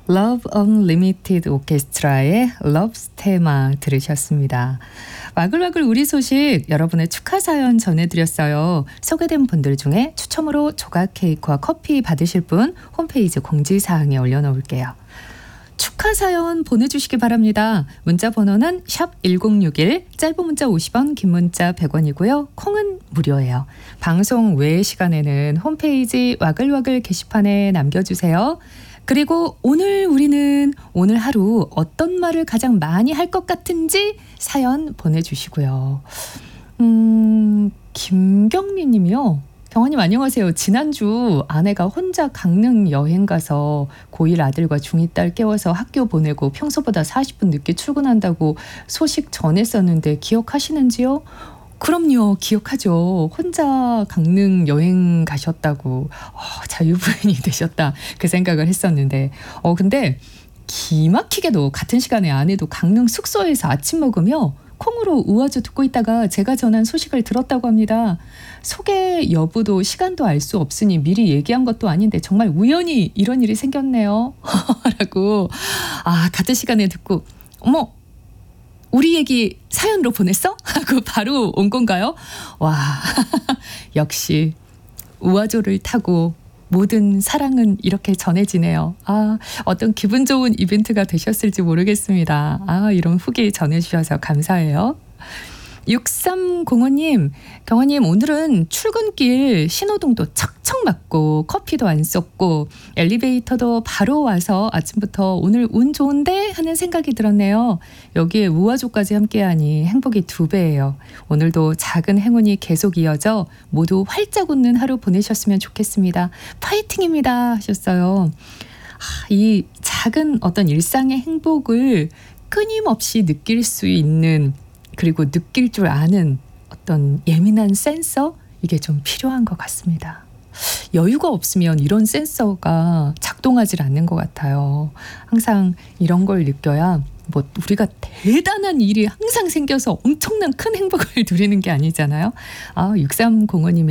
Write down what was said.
Love Unlimited 오케스트라의 Love 테마 들으셨습니다. 와글와글 우리 소식 여러분의 축하 사연 전해드렸어요. 소개된 분들 중에 추첨으로 조각 케이크와 커피 받으실 분 홈페이지 공지사항에 올려놓을게요. 축하 사연 보내주시기 바랍니다. 문자 번호는 샵 1061, 짧은 문자 50원, 긴 문자 100원이고요. 콩은 무료예요. 방송 외의 시간에는 홈페이지 와글와글 게시판에 남겨주세요. 그리고 우리는 오늘 하루 어떤 말을 가장 많이 할 것 같은지 사연 보내주시고요. 김경미 님이요. 경아님 안녕하세요. 지난주 아내가 혼자 강릉 여행 가서 고1 아들과 중2 딸 깨워서 학교 보내고 평소보다 40분 늦게 출근한다고 소식 전했었는데 기억하시는지요? 그럼요. 기억하죠. 혼자 강릉 여행 가셨다고 자유부인이 되셨다 그 생각을 했었는데 근데 기막히게도 같은 시간에 아내도 강릉 숙소에서 아침 먹으며 콩으로 우아주 듣고 있다가 제가 전한 소식을 들었다고 합니다. 소개 여부도 시간도 알 수 없으니 미리 얘기한 것도 아닌데 정말 우연히 이런 일이 생겼네요. 라고 같은 시간에 듣고 어머 우리 얘기 사연으로 보냈어? 하고 바로 온 건가요? 와 역시 우아조를 타고 모든 사랑은 이렇게 전해지네요. 어떤 기분 좋은 이벤트가 되셨을지 모르겠습니다. 이런 후기 전해주셔서 감사해요. 6305님, 경아님 오늘은 출근길 신호등도 척척 맞고 커피도 안 쏟고 엘리베이터도 바로 와서 아침부터 오늘 운 좋은데 하는 생각이 들었네요. 여기에 우아조까지 함께하니 행복이 2배예요. 오늘도 작은 행운이 계속 이어져 모두 활짝 웃는 하루 보내셨으면 좋겠습니다. 파이팅입니다 하셨어요. 이 작은 어떤 일상의 행복을 끊임없이 느낄 수 있는 그리고 느낄 줄 아는 어떤 예민한 센서 이게 좀 필요한 것 같습니다. 여유가 없으면 이런 센서가 작동하지 않는 것 같아요. 항상 이런 걸 느껴야 우리가 대단한 일이 항상 생겨서 엄청난 큰 행복을 누리는 게 아니잖아요. 6305님의